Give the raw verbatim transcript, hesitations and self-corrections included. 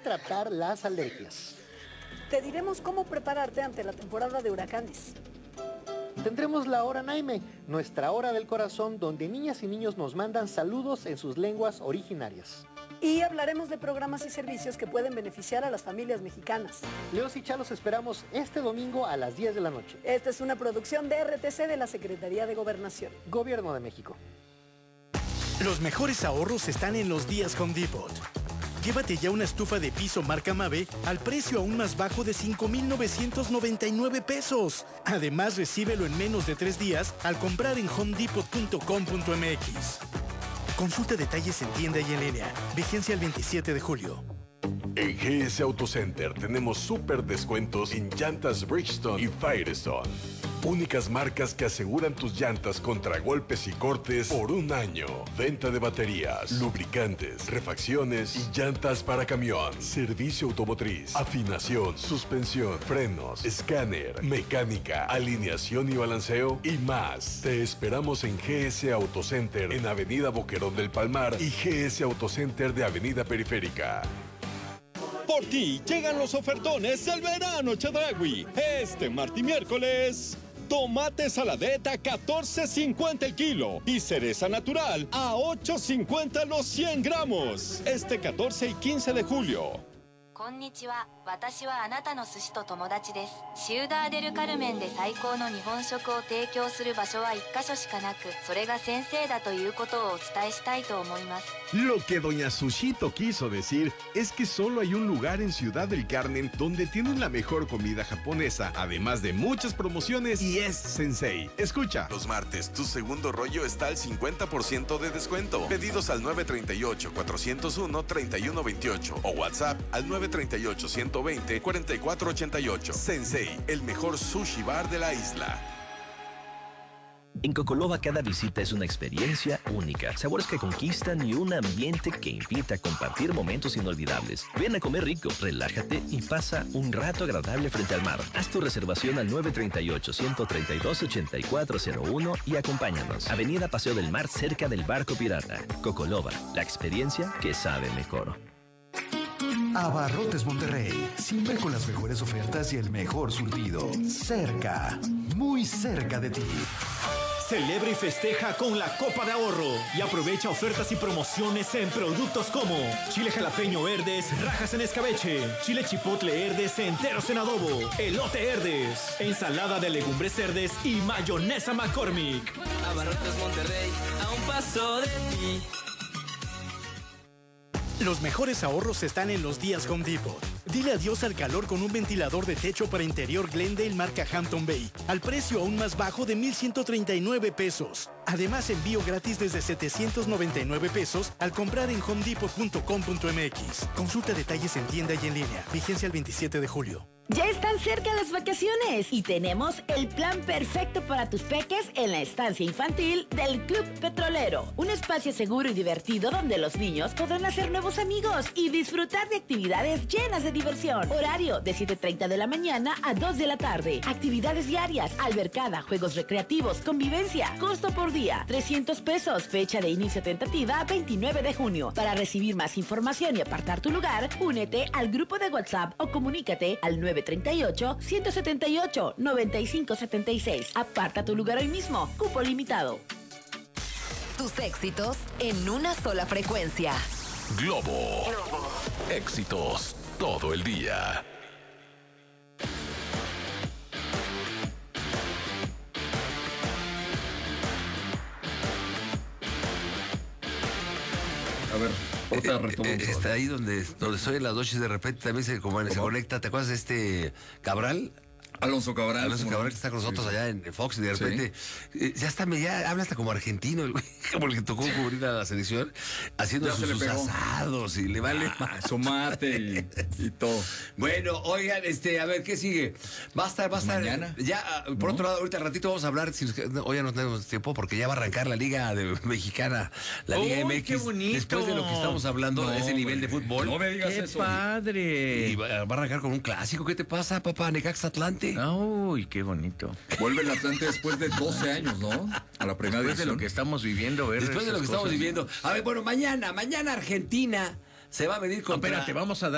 tratar las alergias. Te diremos cómo prepararte ante la temporada de huracanes. Tendremos la hora Naime, nuestra hora del corazón, donde niñas y niños nos mandan saludos en sus lenguas originarias. Y hablaremos de programas y servicios que pueden beneficiar a las familias mexicanas. Leos y Chalos esperamos este domingo a las diez de la noche. Esta es una producción de R T C de la Secretaría de Gobernación. Gobierno de México. Los mejores ahorros están en los días Home Depot. Llévate ya una estufa de piso marca Mave al precio aún más bajo de cinco mil novecientos noventa y nueve pesos. Además, recíbelo en menos de tres días al comprar en home depot punto com punto m x. Consulta detalles en tienda y en línea. Vigencia el veintisiete de julio. En G S Auto Center tenemos súper descuentos en llantas Bridgestone y Firestone. Únicas marcas que aseguran tus llantas contra golpes y cortes por un año. Venta de baterías, lubricantes, refacciones y llantas para camión. Servicio automotriz, afinación, suspensión, frenos, escáner, mecánica, alineación y balanceo y más. Te esperamos en G S Auto Center en Avenida Boquerón del Palmar y G S Auto Center de Avenida Periférica. Por ti llegan los ofertones del verano Chedraui. Este martes y miércoles, tomate saladeta catorce cincuenta el kilo y cereza natural a ocho cincuenta los cien gramos. Este catorce y quince de julio. こんにちは。私はあなたの寿司と友達です。シウダーデルカルメンで最高の日本食を提供する場所は一箇所しかなく、それが先生だということをお伝えしたいと思います。 Lo que doña Sushito quiso decir es que solo hay un lugar en Ciudad del Carmen donde tienen la mejor comida japonesa, además de muchas promociones, y es Sensei. Escucha. Los martes, tu segundo rollo está al cincuenta por ciento de descuento. Pedidos al nueve tres ocho, cuatro cero uno, tres uno dos ocho o WhatsApp al nueve tres ocho, uno dos cero, cuatro cuatro ocho ocho. Sensei, el mejor sushi bar de la isla. En Cocoloba cada visita es una experiencia única, sabores que conquistan y un ambiente que invita a compartir momentos inolvidables. Ven a comer rico, relájate y pasa un rato agradable frente al mar. Haz tu reservación al nueve tres ocho, uno tres dos, ocho cuatro cero uno y acompáñanos. Avenida Paseo del Mar, cerca del Barco Pirata. Cocoloba, la experiencia que sabe mejor. Abarrotes Monterrey, siempre con las mejores ofertas y el mejor surtido. Cerca, muy cerca de ti. Celebra y festeja con la Copa de Ahorro y aprovecha ofertas y promociones en productos como chile jalapeño Herdes, rajas en escabeche, chile chipotle Herdes enteros en adobo, elote Herdes, ensalada de legumbres Herdes y mayonesa McCormick. Abarrotes Monterrey, a un paso de ti. Los mejores ahorros están en los días Home Depot. Dile adiós al calor con un ventilador de techo para interior Glendale marca Hampton Bay, al precio aún más bajo de mil ciento treinta y nueve pesos. Además, envío gratis desde setecientos noventa y nueve pesos al comprar en home depot punto com punto m x. Consulta detalles en tienda y en línea. Vigencia el veintisiete de julio. Ya están cerca las vacaciones y tenemos el plan perfecto para tus peques en la estancia infantil del Club Petrolero. Un espacio seguro y divertido donde los niños podrán hacer nuevos amigos y disfrutar de actividades llenas de diversión. Horario de siete treinta de la mañana a dos de la tarde. Actividades diarias, albercada, juegos recreativos, convivencia. Costo por día, trescientos pesos. Fecha de inicio tentativa, veintinueve de junio. Para recibir más información y apartar tu lugar, únete al grupo de WhatsApp o comunícate al nueve tres ocho, uno siete ocho, nueve cinco siete seis. Aparta tu lugar hoy mismo. Cupo limitado. Tus éxitos en una sola frecuencia. Globo. Globo. Éxitos todo el día. A ver, ahorita retomamos. Eh, está ahí donde, donde estoy en las noches, de repente también se, como, se conecta. ¿Te acuerdas de este Cabral? Alonso Cabral. Alonso Cabral, que está con nosotros sí, allá en Fox, y de repente sí. eh, ya está, ya habla hasta como argentino, el güey, como el que tocó cubrir a la selección, haciendo sus, sus asados y le vale ah, su mate y, y todo. Bueno, oigan, este, a ver, ¿qué sigue? Va a estar, va a estar. Mañana. Ya, por ¿no? otro lado, ahorita al ratito vamos a hablar, si, hoy ya no tenemos tiempo, porque ya va a arrancar la Liga de, Mexicana, la Liga oh, M X. Qué bonito. Después de lo que estamos hablando, no, de ese nivel de fútbol. No me digas qué eso. Qué padre. Y va, va a arrancar con un clásico. ¿Qué te pasa, papá? Necaxa Atlante. Uy, qué bonito. Vuelve el Atlante después de doce años, ¿no? A la primera Después edición. de lo que estamos viviendo, ver Después de lo que cosas. estamos viviendo. A ver, bueno, mañana, mañana Argentina se va a medir contra... No, espérate, vamos a dar